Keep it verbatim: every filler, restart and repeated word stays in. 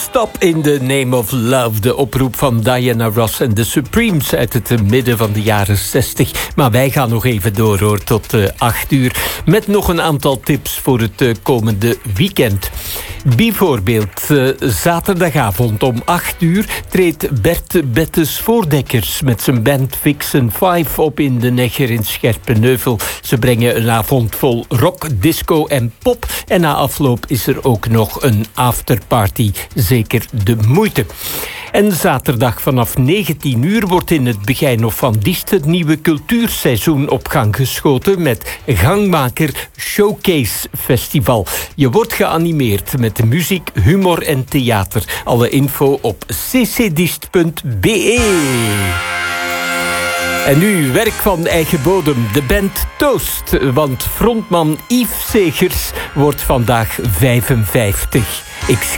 Stop in the Name of Love. De oproep van Diana Ross en de Supremes uit het midden van de jaren zestig. Maar wij gaan nog even door hoor, tot uh, acht uur. Met nog een aantal tips voor het uh, komende weekend. Bijvoorbeeld, uh, zaterdagavond om acht uur treedt Bert Bettes Voordekkers met zijn band Vixen Five op in de Neger in Scherpenheuvel. Ze brengen een avond vol rock, disco en pop. En na afloop is er ook nog een afterparty. Zeker de moeite. En zaterdag vanaf negentien uur wordt in het Begijnhof van Diest het nieuwe cultuurseizoen op gang geschoten met Gangmaker Showcase Festival. Je wordt geanimeerd met muziek, humor en theater. Alle info op c c diest punt b e. En nu werk van eigen bodem, de band Toast. Want frontman Yves Segers wordt vandaag vijfenvijftig. Ik